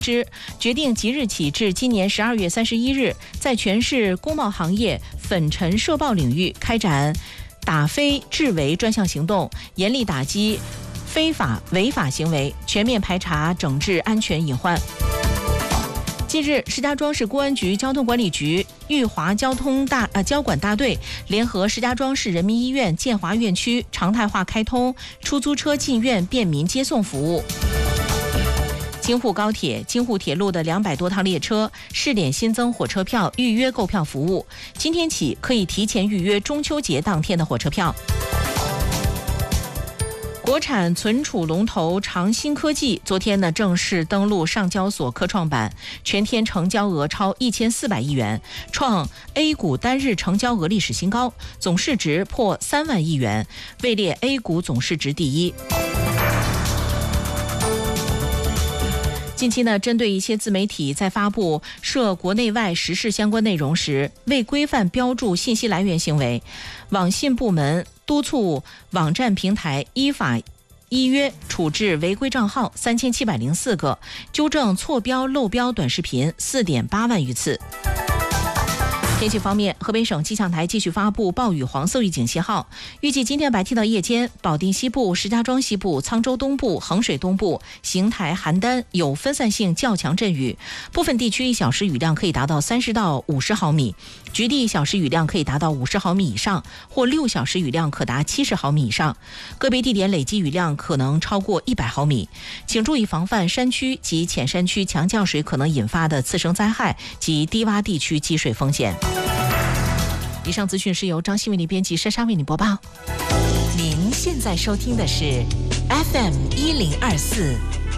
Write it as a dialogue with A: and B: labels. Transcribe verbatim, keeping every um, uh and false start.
A: 之决定即日起至今年十二月三十一日，在全市工贸行业粉尘涉爆领域开展打非治违专项行动，严厉打击非法违法行为，全面排查整治安全隐患。近日，石家庄市公安局交通管理局、裕华交通大呃交管大队联合石家庄市人民医院建华院区常态化开通出租车进院便民接送服务。京沪高铁、京沪铁路的两百多趟列车试点新增火车票预约购票服务，今天起可以提前预约中秋节当天的火车票。国产存储龙头长鑫科技昨天呢正式登陆上交所科创板，全天成交额超一千四百亿元，创 A 股单日成交额历史新高，总市值破三万亿元，位列 A 股总市值第一。近期呢，针对一些自媒体在发布涉国内外时事相关内容时未规范标注信息来源行为，网信部门督促网站平台依法依约处置违规账号三千七百零四个，纠正错标漏标短视频四点八万余次。天气方面，河北省气象台继续发布暴雨黄色预警信号，预计今天白天到夜间，保定西部、石家庄西部、沧州东部、衡水东部、邢台、邯郸有分散性较强阵雨，部分地区一小时雨量可以达到三十到五十毫米，局地一小时雨量可以达到五十毫米以上，或六小时雨量可达七十毫米以上，个别地点累计雨量可能超过一百毫米。请注意防范山区及浅山区强降水可能引发的次生灾害及低洼地区积水风险。以上资讯是由张希为你编辑，珊珊为你播报。
B: 您现在收听的是 F M 一零二四